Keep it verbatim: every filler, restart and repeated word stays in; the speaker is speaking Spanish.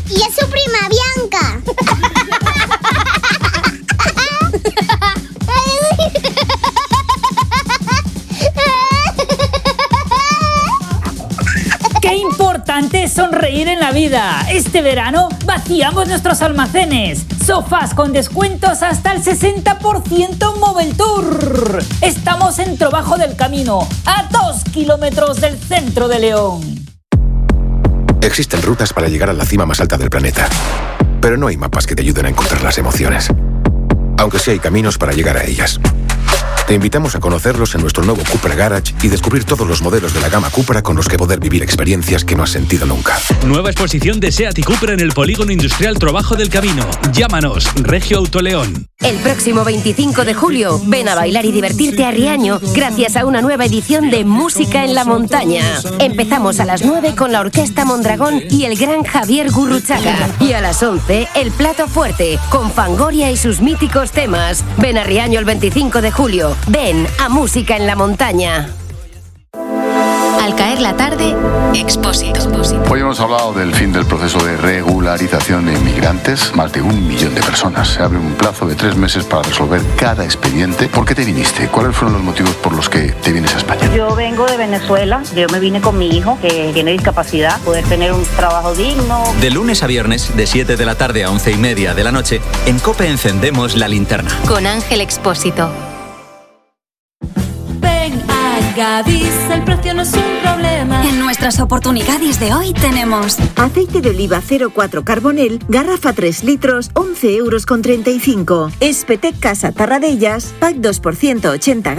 Y es su prima Bianca. ¡Qué importante es sonreír en la vida! Este verano vaciamos nuestros almacenes. Sofás con descuentos hasta el sesenta por ciento en Moveltour. Estamos en Trobajo del Camino, a dos kilómetros del centro de León. Existen rutas para llegar a la cima más alta del planeta, pero no hay mapas que te ayuden a encontrar las emociones, aunque sí hay caminos para llegar a ellas. Te invitamos a conocerlos en nuestro nuevo Cupra Garage y descubrir todos los modelos de la gama Cupra con los que poder vivir experiencias que no has sentido nunca. Nueva exposición de SEAT y Cupra en el Polígono Industrial Trobajo del Camino. Llámanos, Regio Autoleón. El próximo veinticinco de julio, ven a bailar y divertirte a Riaño gracias a una nueva edición de Música en la Montaña. Empezamos a las nueve con la Orquesta Mondragón y el gran Javier Gurruchaga. Y a las once, el plato fuerte, con Fangoria y sus míticos temas. Ven a Riaño el veinticinco de julio. Ven a Música en la Montaña. Al caer la tarde, Expósito. Hoy hemos hablado del fin del proceso de regularización de inmigrantes. Más de un millón de personas. Se abre un plazo de tres meses para resolver cada expediente. ¿Por qué te viniste? ¿Cuáles fueron los motivos por los que te vienes a España? Yo vengo de Venezuela. Yo me vine con mi hijo, que tiene discapacidad, poder tener un trabajo digno. De lunes a viernes, de siete de la tarde a once y media de la noche, en COPE encendemos la linterna. Con Ángel Expósito. Gadis, el precio no es un problema. En nuestras oportunidades de hoy tenemos aceite de oliva cero cuatro Carbonel, garrafa tres litros, once euros con treinta y cinco. Espetec Casa Tarradellas, pack dos por ciento ochenta